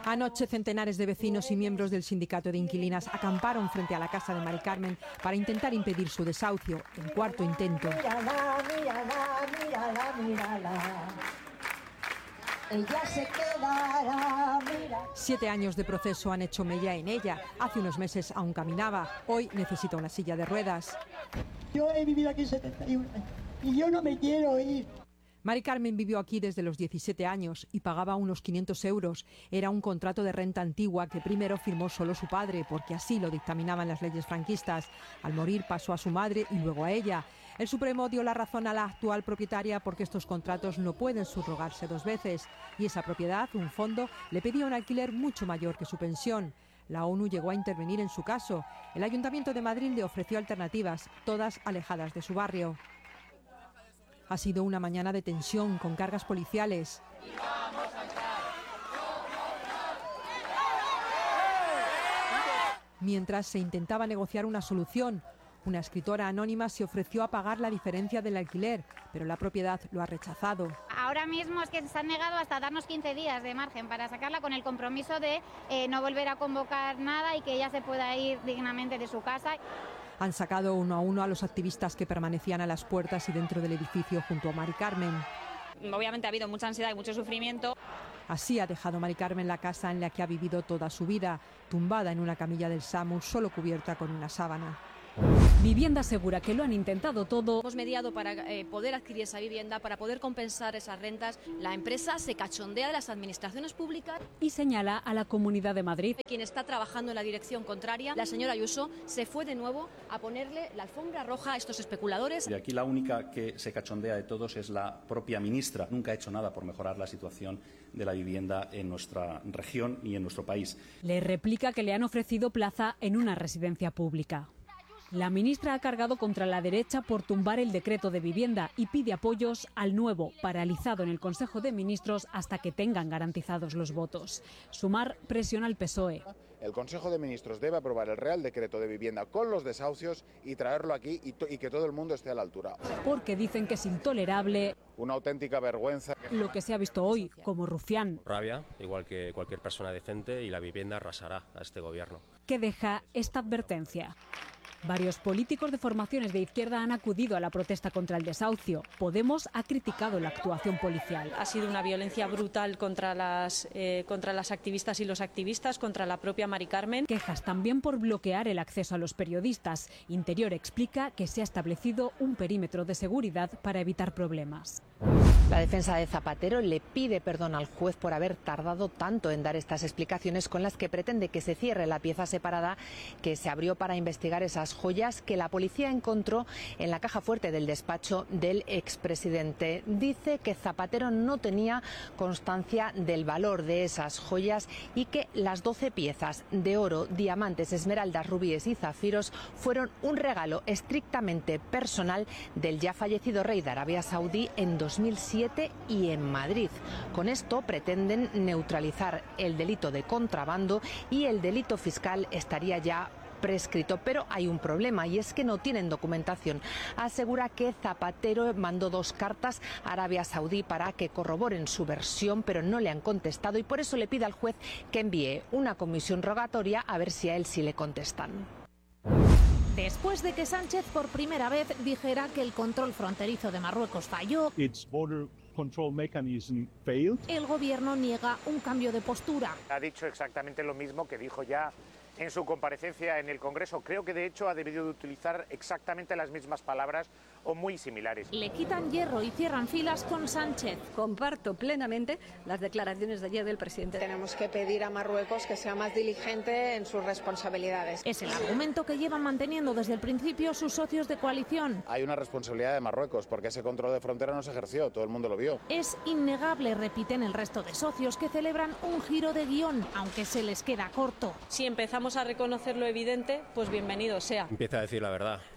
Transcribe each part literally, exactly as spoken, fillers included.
Anoche, centenares de vecinos y miembros del sindicato de inquilinas acamparon frente a la casa de Mari Carmen para intentar impedir su desahucio, en cuarto intento. Mírala, mírala, mírala, mírala. Ella se quedará, mira. Siete años de proceso han hecho mella en ella. Hace unos meses aún caminaba, hoy necesita una silla de ruedas. Yo he vivido aquí setenta y un años y yo no me quiero ir. Mari Carmen vivió aquí desde los diecisiete años y pagaba unos quinientos euros. Era un contrato de renta antigua que primero firmó solo su padre, porque así lo dictaminaban las leyes franquistas. Al morir pasó a su madre y luego a ella. El Supremo dio la razón a la actual propietaria porque estos contratos no pueden subrogarse dos veces. Y esa propiedad, un fondo, le pedía un alquiler mucho mayor que su pensión. La ONU llegó a intervenir en su caso. El Ayuntamiento de Madrid le ofreció alternativas, todas alejadas de su barrio. Ha sido una mañana de tensión, con cargas policiales. Mientras se intentaba negociar una solución, una escritora anónima se ofreció a pagar la diferencia del alquiler, pero la propiedad lo ha rechazado. Ahora mismo es que se han negado hasta darnos quince días de margen para sacarla, con el compromiso de eh, no volver a convocar nada y que ella se pueda ir dignamente de su casa. Han sacado uno a uno a los activistas que permanecían a las puertas y dentro del edificio junto a Mari Carmen. Obviamente ha habido mucha ansiedad y mucho sufrimiento. Así ha dejado Mari Carmen la casa en la que ha vivido toda su vida, tumbada en una camilla del SAMU, solo cubierta con una sábana. Vivienda asegura que lo han intentado todo. Hemos mediado para eh, poder adquirir esa vivienda, para poder compensar esas rentas. La empresa se cachondea de las administraciones públicas. Y señala a la Comunidad de Madrid. Quien está trabajando en la dirección contraria, la señora Ayuso, se fue de nuevo a ponerle la alfombra roja a estos especuladores. Y aquí la única que se cachondea de todos es la propia ministra. Nunca ha hecho nada por mejorar la situación de la vivienda en nuestra región y en nuestro país. Le replica que le han ofrecido plaza en una residencia pública. La ministra ha cargado contra la derecha por tumbar el decreto de vivienda y pide apoyos al nuevo, paralizado en el Consejo de Ministros hasta que tengan garantizados los votos. Sumar presiona al P S O E. El Consejo de Ministros debe aprobar el Real Decreto de Vivienda con los desahucios y traerlo aquí y, y que todo el mundo esté a la altura. Porque dicen que es intolerable. Una auténtica vergüenza. Lo que se ha visto hoy como Rufián. Rabia, igual que cualquier persona decente, y la vivienda arrasará a este gobierno. Que deja esta advertencia. Varios políticos de formaciones de izquierda han acudido a la protesta contra el desahucio. Podemos ha criticado la actuación policial. Ha sido una violencia brutal contra las, eh, contra las activistas y los activistas, contra la propia Mari Carmen. Quejas también por bloquear el acceso a los periodistas. Interior explica que se ha establecido un perímetro de seguridad para evitar problemas. La defensa de Zapatero le pide perdón al juez por haber tardado tanto en dar estas explicaciones con las que pretende que se cierre la pieza separada que se abrió para investigar esas joyas que la policía encontró en la caja fuerte del despacho del expresidente. Dice que Zapatero no tenía constancia del valor de esas joyas y que las doce piezas de oro, diamantes, esmeraldas, rubíes y zafiros fueron un regalo estrictamente personal del ya fallecido rey de Arabia Saudí en dos mil siete y en Madrid. Con esto pretenden neutralizar el delito de contrabando y el delito fiscal estaría ya prescrito, pero hay un problema y es que no tienen documentación. Asegura que Zapatero mandó dos cartas a Arabia Saudí para que corroboren su versión, pero no le han contestado y por eso le pide al juez que envíe una comisión rogatoria a ver si a él sí le contestan. Después de que Sánchez por primera vez dijera que el control fronterizo de Marruecos falló, el gobierno niega un cambio de postura. Ha dicho exactamente lo mismo que dijo ya en su comparecencia en el Congreso. Creo que de hecho ha debido de utilizar exactamente las mismas palabras o muy similares. Le quitan hierro y cierran filas con Sánchez. Comparto plenamente las declaraciones de ayer del presidente. Tenemos que pedir a Marruecos que sea más diligente en sus responsabilidades. Es el argumento que llevan manteniendo desde el principio sus socios de coalición. Hay una responsabilidad de Marruecos porque ese control de frontera no se ejerció, todo el mundo lo vio. Es innegable, repiten el resto de socios que celebran un giro de guión, aunque se les queda corto. Si empezamos a reconocer lo evidente, pues bienvenido sea. Empieza a decir la verdad,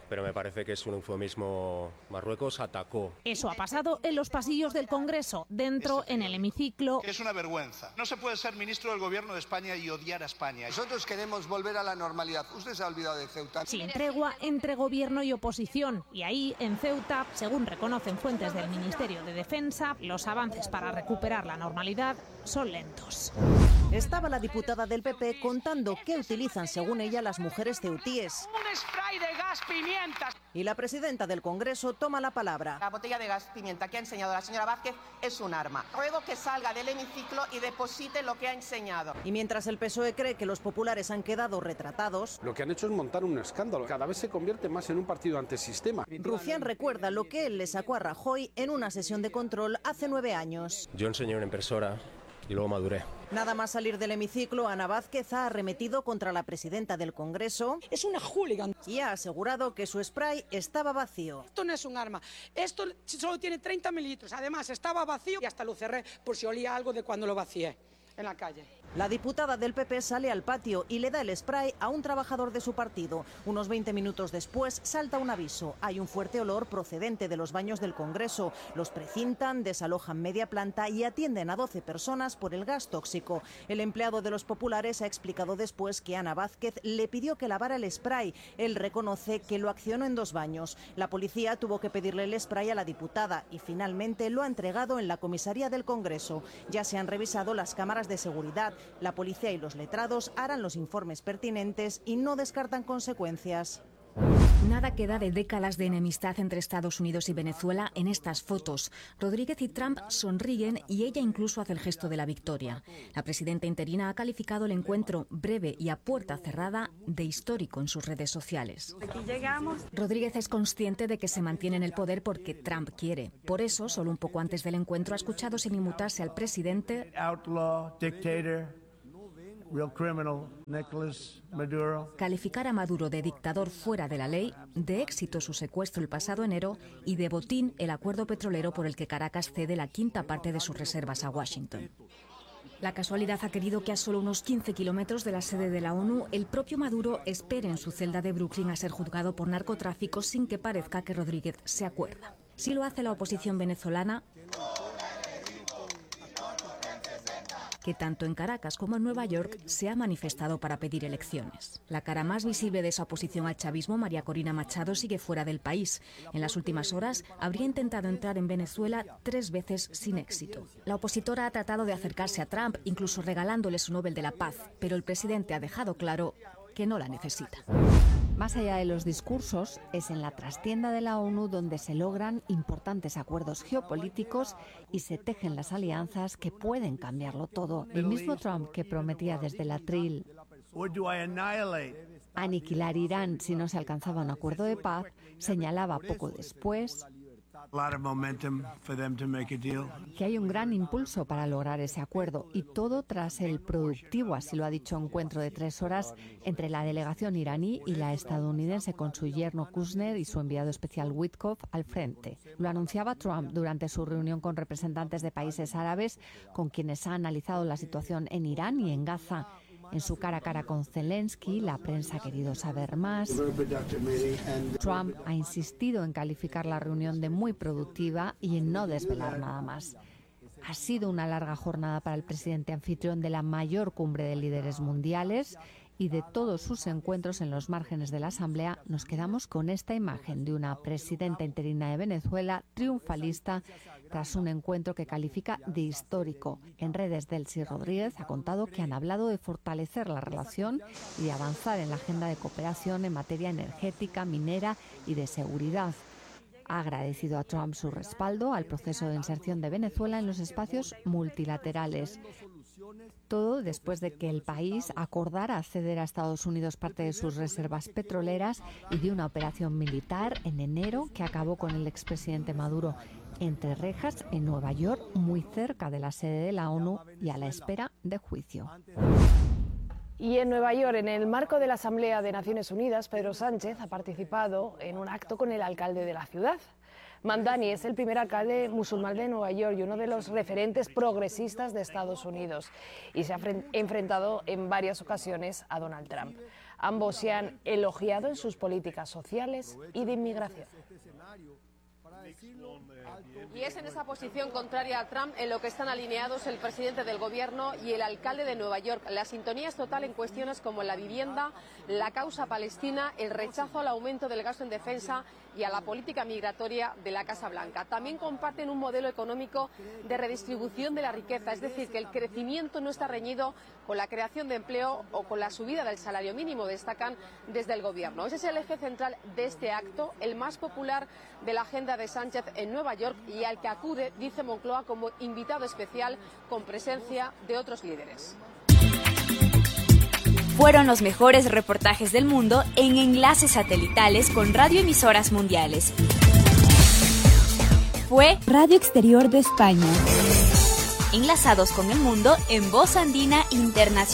pero me parece que es un eufemismo. Marruecos atacó. Eso ha pasado en los pasillos del Congreso, dentro, en el hemiciclo. Es una vergüenza. No se puede ser ministro del Gobierno de España y odiar a España. Nosotros queremos volver a la normalidad. Usted se ha olvidado de Ceuta. Sin tregua entre gobierno y oposición. Y ahí, en Ceuta, según reconocen fuentes del Ministerio de Defensa, los avances para recuperar la normalidad son lentos. Estaba la diputada del P P contando qué utilizan, según ella, las mujeres ceutíes. Un spray de gas pimienta. Y la presidenta del Congreso toma la palabra. La botella de gas pimienta que ha enseñado la señora Vázquez es un arma. Ruego que salga del hemiciclo y deposite lo que ha enseñado. Y mientras el P S O E cree que los populares han quedado retratados, lo que han hecho es montar un escándalo. Cada vez se convierte más en un partido antisistema. Rufián recuerda lo que él le sacó a Rajoy en una sesión de control hace nueve años. Yo enseñé una impresora y luego maduré. Nada más salir del hemiciclo, Ana Vázquez ha arremetido contra la presidenta del Congreso. Es una hooligan. Y ha asegurado que su spray estaba vacío. Esto no es un arma. Esto solo tiene treinta mililitros. Además, estaba vacío y hasta lo cerré por si olía algo de cuando lo vacié en la calle. La diputada del P P sale al patio y le da el spray a un trabajador de su partido. Unos veinte minutos después salta un aviso. Hay un fuerte olor procedente de los baños del Congreso. Los precintan, desalojan media planta y atienden a doce personas por el gas tóxico. El empleado de los populares ha explicado después que Ana Vázquez le pidió que lavara el spray. Él reconoce que lo accionó en dos baños. La policía tuvo que pedirle el spray a la diputada y finalmente lo ha entregado en la comisaría del Congreso. Ya se han revisado las cámaras de seguridad. La policía y los letrados harán los informes pertinentes y no descartan consecuencias. Nada queda de décadas de enemistad entre Estados Unidos y Venezuela en estas fotos. Rodríguez y Trump sonríen y ella incluso hace el gesto de la victoria. La presidenta interina ha calificado el encuentro breve y a puerta cerrada de histórico en sus redes sociales. Aquí llegamos. Rodríguez es consciente de que se mantiene en el poder porque Trump quiere. Por eso, solo un poco antes del encuentro, ha escuchado sin inmutarse al presidente outlaw, dictator, real criminal, Nicolás Maduro. Calificar a Maduro de dictador fuera de la ley, de éxito su secuestro el pasado enero y de botín el acuerdo petrolero por el que Caracas cede la quinta parte de sus reservas a Washington. La casualidad ha querido que a solo unos quince kilómetros de la sede de la ONU, el propio Maduro espere en su celda de Brooklyn a ser juzgado por narcotráfico sin que parezca que Rodríguez se acuerda. Si lo hace la oposición venezolana, que tanto en Caracas como en Nueva York se ha manifestado para pedir elecciones. La cara más visible de esa oposición al chavismo, María Corina Machado, sigue fuera del país. En las últimas horas habría intentado entrar en Venezuela tres veces sin éxito. La opositora ha tratado de acercarse a Trump, incluso regalándole su Nobel de la Paz, pero el presidente ha dejado claro que no la necesita. Más allá de los discursos, es en la trastienda de la ONU donde se logran importantes acuerdos geopolíticos y se tejen las alianzas que pueden cambiarlo todo. El mismo Trump, que prometía desde el atril aniquilar Irán si no se alcanzaba un acuerdo de paz, señalaba poco después que hay un gran impulso para lograr ese acuerdo, y todo tras el productivo, así lo ha dicho, encuentro de tres horas entre la delegación iraní y la estadounidense con su yerno Kushner y su enviado especial Witkoff al frente. Lo anunciaba Trump durante su reunión con representantes de países árabes con quienes ha analizado la situación en Irán y en Gaza. En su cara a cara con Zelensky, la prensa ha querido saber más. Trump ha insistido en calificar la reunión de muy productiva y en no desvelar nada más. Ha sido una larga jornada para el presidente anfitrión de la mayor cumbre de líderes mundiales, y de todos sus encuentros en los márgenes de la Asamblea nos quedamos con esta imagen de una presidenta interina de Venezuela triunfalista tras un encuentro que califica de histórico. En redes, Delcy Rodríguez ha contado que han hablado de fortalecer la relación y de avanzar en la agenda de cooperación en materia energética, minera y de seguridad. Ha agradecido a Trump su respaldo al proceso de inserción de Venezuela en los espacios multilaterales. Todo después de que el país acordara ceder a Estados Unidos parte de sus reservas petroleras y de una operación militar en enero que acabó con el expresidente Maduro entre rejas en Nueva York, muy cerca de la sede de la ONU y a la espera de juicio. Y en Nueva York, en el marco de la Asamblea de Naciones Unidas, Pedro Sánchez ha participado en un acto con el alcalde de la ciudad. Mamdani es el primer alcalde musulmán de Nueva York y uno de los referentes progresistas de Estados Unidos, y se ha enfrentado en varias ocasiones a Donald Trump. Ambos se han elogiado en sus políticas sociales y de inmigración. Y es en esa posición contraria a Trump en lo que están alineados el presidente del gobierno y el alcalde de Nueva York. La sintonía es total en cuestiones como la vivienda, la causa palestina, el rechazo al aumento del gasto en defensa y a la política migratoria de la Casa Blanca. También comparten un modelo económico de redistribución de la riqueza, es decir, que el crecimiento no está reñido con la creación de empleo o con la subida del salario mínimo, destacan desde el gobierno. Ese es el eje central de este acto, el más popular de la agenda de Sánchez en Nueva York y al que acude, dice Moncloa, como invitado especial con presencia de otros líderes. Fueron los mejores reportajes del mundo en enlaces satelitales con radioemisoras mundiales. Fue Radio Exterior de España. Enlazados con el mundo en Voz Andina Internacional.